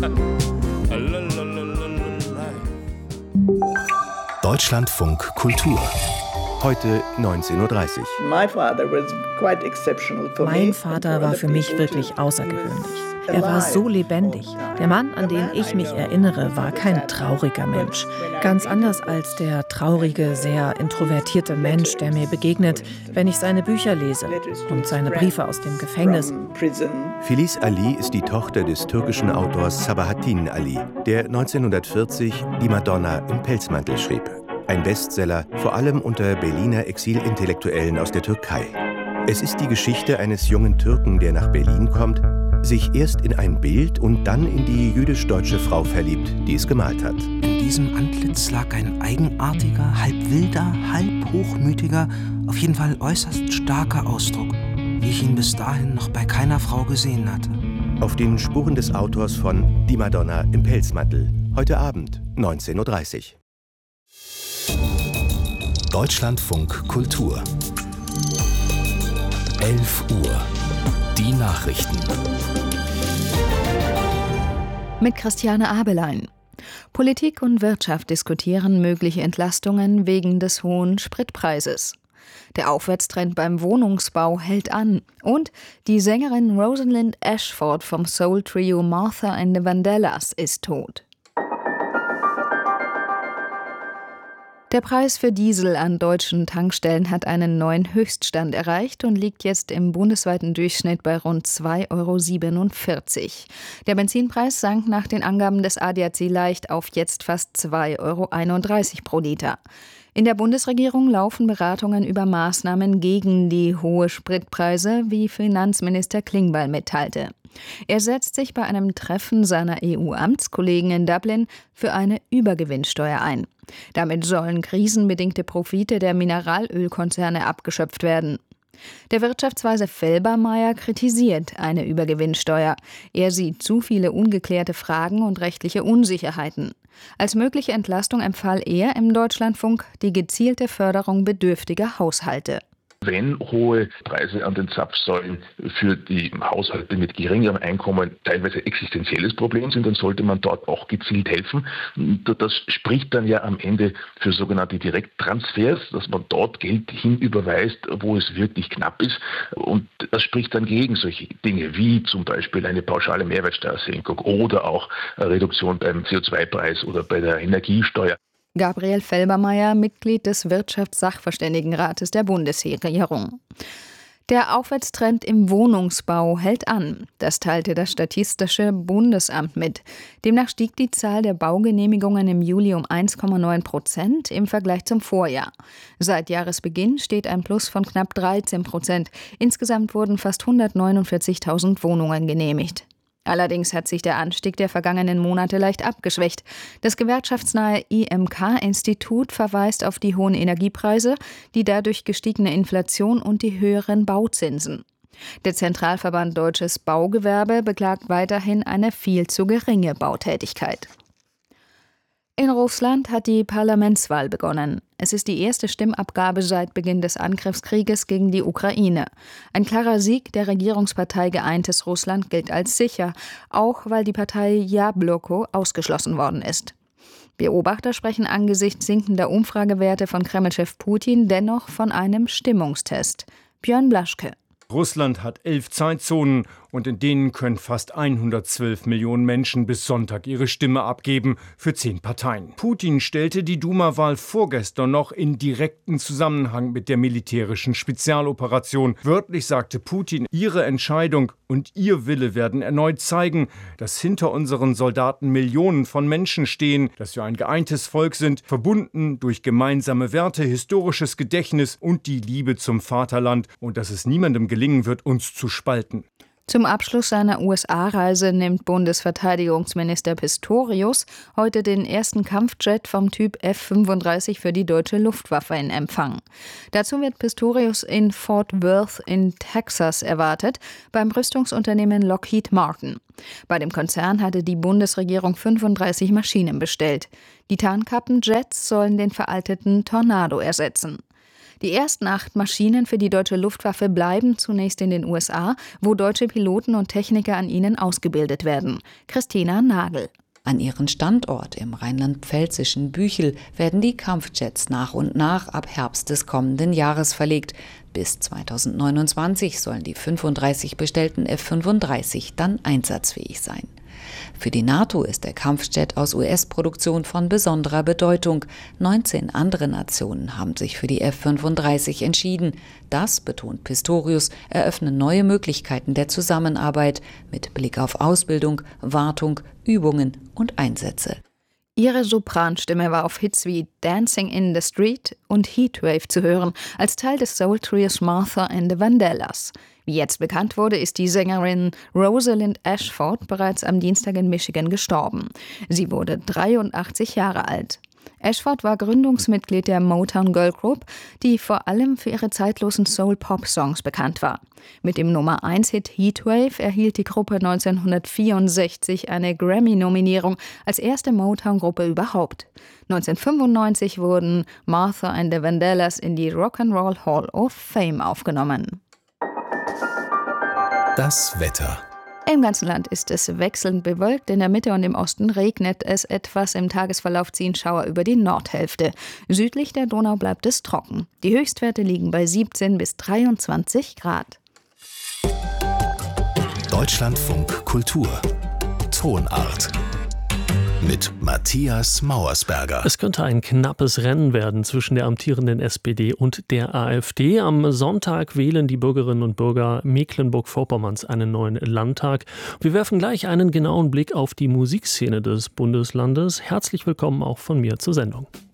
Deutschlandfunk Kultur. Heute 19:30 Uhr. Mein Vater war für mich wirklich außergewöhnlich. Er war so lebendig. Der Mann, an den ich mich erinnere, war kein trauriger Mensch. Ganz anders als der traurige, sehr introvertierte Mensch, der mir begegnet, wenn ich seine Bücher lese und seine Briefe aus dem Gefängnis. Filiz Ali ist die Tochter des türkischen Autors Sabahattin Ali, der 1940 Die Madonna im Pelzmantel schrieb. Ein Bestseller, vor allem unter Berliner Exilintellektuellen aus der Türkei. Es ist die Geschichte eines jungen Türken, der nach Berlin kommt, sich erst in ein Bild und dann in die jüdisch-deutsche Frau verliebt, die es gemalt hat. In diesem Antlitz lag ein eigenartiger, halb wilder, halb hochmütiger, auf jeden Fall äußerst starker Ausdruck, wie ich ihn bis dahin noch bei keiner Frau gesehen hatte. Auf den Spuren des Autors von Die Madonna im Pelzmantel. Heute Abend, 19:30 Uhr. Deutschlandfunk Kultur. 11 Uhr. Die Nachrichten. Mit Christiane Abelein. Politik und Wirtschaft diskutieren mögliche Entlastungen wegen des hohen Spritpreises. Der Aufwärtstrend beim Wohnungsbau hält an. Und die Sängerin Rosalind Ashford vom Soul-Trio Martha and the Vandellas ist tot. Der Preis für Diesel an deutschen Tankstellen hat einen neuen Höchststand erreicht und liegt jetzt im bundesweiten Durchschnitt bei rund 2,47 €. Der Benzinpreis sank nach den Angaben des ADAC leicht auf jetzt fast 2,31 € pro Liter. In der Bundesregierung laufen Beratungen über Maßnahmen gegen die hohen Spritpreise, wie Finanzminister Klingbeil mitteilte. Er setzt sich bei einem Treffen seiner EU-Amtskollegen in Dublin für eine Übergewinnsteuer ein. Damit sollen krisenbedingte Profite der Mineralölkonzerne abgeschöpft werden. Der Wirtschaftsweise Felbermayr kritisiert eine Übergewinnsteuer. Er sieht zu viele ungeklärte Fragen und rechtliche Unsicherheiten. Als mögliche Entlastung empfahl er im Deutschlandfunk die gezielte Förderung bedürftiger Haushalte. Wenn hohe Preise an den Zapfsäulen für die Haushalte mit geringerem Einkommen teilweise existenzielles Problem sind, dann sollte man dort auch gezielt helfen. Das spricht dann ja am Ende für sogenannte Direkttransfers, dass man dort Geld hinüberweist, wo es wirklich knapp ist. Und das spricht dann gegen solche Dinge wie zum Beispiel eine pauschale Mehrwertsteuersenkung oder auch eine Reduktion beim CO2-Preis oder bei der Energiesteuer. Gabriel Felbermayr, Mitglied des Wirtschaftssachverständigenrates der Bundesregierung. Der Aufwärtstrend im Wohnungsbau hält an. Das teilte das Statistische Bundesamt mit. Demnach stieg die Zahl der Baugenehmigungen im Juli um 1,9% im Vergleich zum Vorjahr. Seit Jahresbeginn steht ein Plus von knapp 13%. Insgesamt wurden fast 149.000 Wohnungen genehmigt. Allerdings hat sich der Anstieg der vergangenen Monate leicht abgeschwächt. Das gewerkschaftsnahe IMK-Institut verweist auf die hohen Energiepreise, die dadurch gestiegene Inflation und die höheren Bauzinsen. Der Zentralverband Deutsches Baugewerbe beklagt weiterhin eine viel zu geringe Bautätigkeit. In Russland hat die Parlamentswahl begonnen. Es ist die erste Stimmabgabe seit Beginn des Angriffskrieges gegen die Ukraine. Ein klarer Sieg der Regierungspartei Geeintes Russland gilt als sicher, auch weil die Partei Jabloko ausgeschlossen worden ist. Beobachter sprechen angesichts sinkender Umfragewerte von Kremlchef Putin dennoch von einem Stimmungstest. Björn Blaschke. Russland hat 11 Zeitzonen und in denen können fast 112 Millionen Menschen bis Sonntag ihre Stimme abgeben für 10 Parteien. Putin stellte die Duma-Wahl vorgestern noch in direkten Zusammenhang mit der militärischen Spezialoperation. Wörtlich sagte Putin, ihre Entscheidung und ihr Wille werden erneut zeigen, dass hinter unseren Soldaten Millionen von Menschen stehen, dass wir ein geeintes Volk sind, verbunden durch gemeinsame Werte, historisches Gedächtnis und die Liebe zum Vaterland und dass es niemandem gelingen wird, uns zu spalten. Zum Abschluss seiner USA-Reise nimmt Bundesverteidigungsminister Pistorius heute den ersten Kampfjet vom Typ F-35 für die deutsche Luftwaffe in Empfang. Dazu wird Pistorius in Fort Worth in Texas erwartet, beim Rüstungsunternehmen Lockheed Martin. Bei dem Konzern hatte die Bundesregierung 35 Maschinen bestellt. Die Tarnkappenjets sollen den veralteten Tornado ersetzen. Die ersten 8 Maschinen für die deutsche Luftwaffe bleiben zunächst in den USA, wo deutsche Piloten und Techniker an ihnen ausgebildet werden. Christina Nagel. An ihren Standort im rheinland-pfälzischen Büchel werden die Kampfjets nach und nach ab Herbst des kommenden Jahres verlegt. Bis 2029 sollen die 35 bestellten F-35 dann einsatzfähig sein. Für die NATO ist der Kampfjet aus US-Produktion von besonderer Bedeutung. 19 andere Nationen haben sich für die F-35 entschieden. Das, betont Pistorius, eröffne neue Möglichkeiten der Zusammenarbeit mit Blick auf Ausbildung, Wartung, Übungen und Einsätze. Ihre Sopranstimme war auf Hits wie Dancing in the Street und Heatwave zu hören, als Teil des Soul-Trios Martha and the Vandellas. Wie jetzt bekannt wurde, ist die Sängerin Rosalind Ashford bereits am Dienstag in Michigan gestorben. Sie wurde 83 Jahre alt. Ashford war Gründungsmitglied der Motown Girl Group, die vor allem für ihre zeitlosen Soul-Pop-Songs bekannt war. Mit dem Nummer-1-Hit Heatwave erhielt die Gruppe 1964 eine Grammy-Nominierung als erste Motown-Gruppe überhaupt. 1995 wurden Martha and the Vandellas in die Rock'n'Roll Hall of Fame aufgenommen. Das Wetter. Im ganzen Land ist es wechselnd bewölkt, in der Mitte und im Osten regnet es etwas, im Tagesverlauf ziehen Schauer über die Nordhälfte. Südlich der Donau bleibt es trocken. Die Höchstwerte liegen bei 17 bis 23 Grad. Deutschlandfunk Kultur. Tonart. Mit Matthias Mauersberger. Es könnte ein knappes Rennen werden zwischen der amtierenden SPD und der AfD. Am Sonntag wählen die Bürgerinnen und Bürger Mecklenburg-Vorpommerns einen neuen Landtag. Wir werfen gleich einen genauen Blick auf die Musikszene des Bundeslandes. Herzlich willkommen auch von mir zur Sendung.